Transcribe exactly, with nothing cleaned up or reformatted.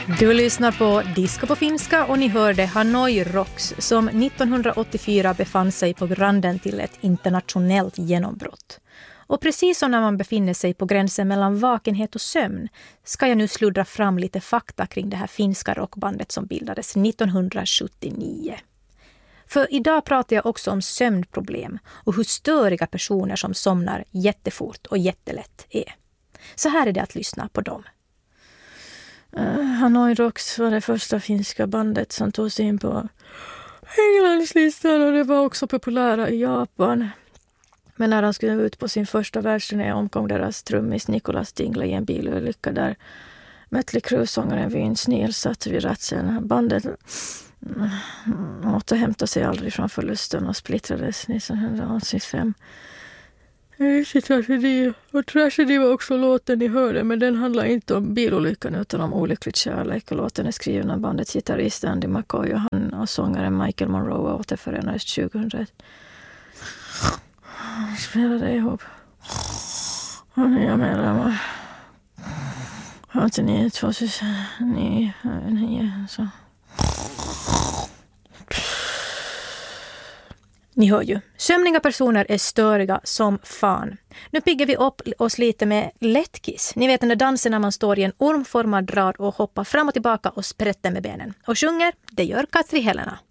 Du lyssnar på Disco på finska och ni hörde Hanoi Rocks som nittonhundraåttiofyra befann sig på randen till ett internationellt genombrott. Och precis som när man befinner sig på gränsen mellan vakenhet och sömn ska jag nu sluddra fram lite fakta kring det här finska rockbandet som bildades nittonhundrasjuttionio. För idag pratar jag också om sömnproblem och hur störiga personer som somnar jättefort och jättelätt är. Så här är det att lyssna på dem. Uh, Hanoi Rocks var det första finska bandet som tog sig in på Englandslistan och det var också populära i Japan. Men när de skulle ut på sin första världsturné omkom deras trummis Nicholas Dingle i en bilolycka där Mötley Crüe-sångaren Vince Neil satt vid ratten. Bandet mm, återhämtade sig aldrig från förlusten och splittrades nittonhundraåttiofem. En riktig tragedi. Och tragedi var också låten ni hörde, men den handlar inte om bilolyckan utan om olycklig kärlek. Och låten är skriven av bandets gitarrist Andy McCoy och han och sångaren Michael Monroe återförenades tjugohundraett. Spelade ihop. Och nya medlemmar. åttionio, tvåtusen nio, så. Ni hör ju, sömniga personer är störiga som fan. Nu piggar vi upp oss lite med lättkiss. Ni vet den där dansen när man står i en ormformad rad och hoppar fram och tillbaka och sprätter med benen. Och sjunger, det gör Katri Helena.